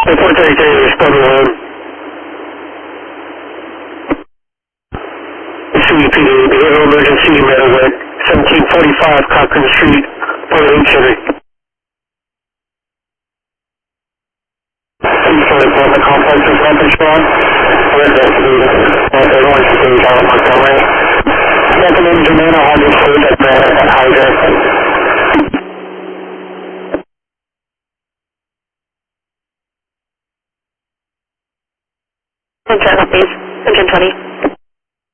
Report 33, respond to one. CEPD, behavioral emergency, Meadowwood, 1745 Cochran Street, Port Chevy. The complex is not respond. Everyone's being down Montgomery. Second engineer, 100 foot at Granite and Hydrant. General Base